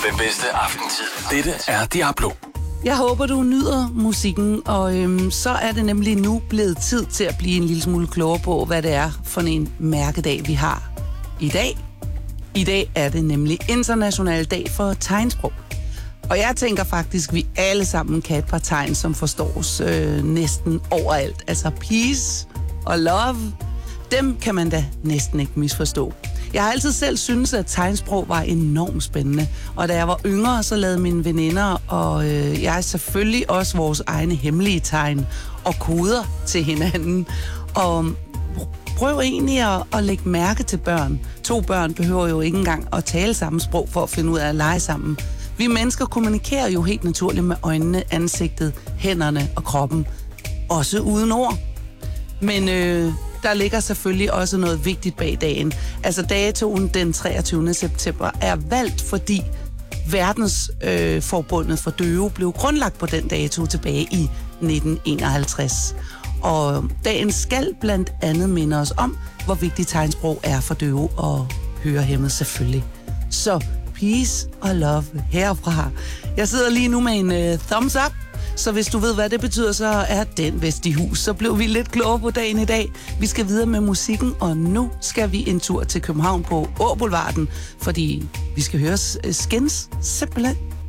Den bedste aftentid. Dette er Diablo. Jeg håber, du nyder musikken, og så er det nemlig nu blevet tid til at blive en lille smule klogere på, hvad det er for en mærkedag, vi har i dag. I dag er det nemlig International Dag for Tegnsprog. Og jeg tænker faktisk, at vi alle sammen kan et par tegn, som forstås næsten overalt. Altså peace og love, dem kan man da næsten ikke misforstå. Jeg har altid selv syntes, at tegnsprog var enormt spændende. Og da jeg var yngre, så lavede mine veninder og jeg selvfølgelig også vores egne hemmelige tegn og koder til hinanden. Og prøv egentlig at lægge mærke til børn. 2 børn behøver jo ikke engang at tale samme sprog for at finde ud af at lege sammen. Vi mennesker kommunikerer jo helt naturligt med øjnene, ansigtet, hænderne og kroppen. Også uden ord. Men der ligger selvfølgelig også noget vigtigt bag dagen. Altså datoen den 23. september er valgt, fordi Verdensforbundet for Døve blev grundlagt på den dato tilbage i 1951. Og dagen skal blandt andet minde os om, hvor vigtigt tegnsprog er for døve og hørehæmmede selvfølgelig. Så peace og love herfra. Jeg sidder lige nu med en thumbs up, så hvis du ved, hvad det betyder, så er den vist i hus. Så blev vi lidt klogere på dagen i dag. Vi skal videre med musikken, og nu skal vi en tur til København på Åboulevarden, fordi vi skal høre Skins simpelthen.